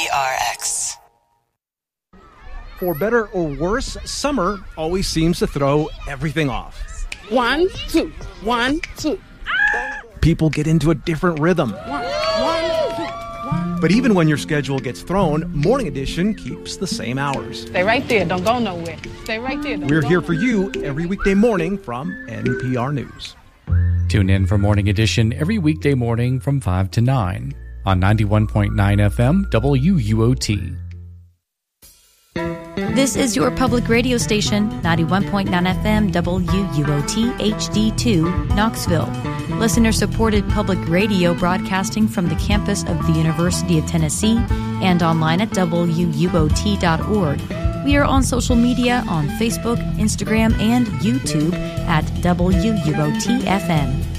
WPRX. For better or worse, summer always seems to throw everything off. 1, 2, 1, 2. People get into a different rhythm. 1, 2, 1. But even when your schedule gets thrown, Morning Edition keeps the same hours. Stay right there. Don't go nowhere. Stay right there. We're here for you every weekday morning from NPR News. Tune in for Morning Edition every weekday morning from 5 to 9 on 91.9 FM WUOT. This is your public radio station, 91.9 FM WUOT HD2, Knoxville. Listener-supported public radio broadcasting from the campus of the University of Tennessee and online at WUOT.org. We are on social media on Facebook, Instagram, and YouTube at WUOT FM.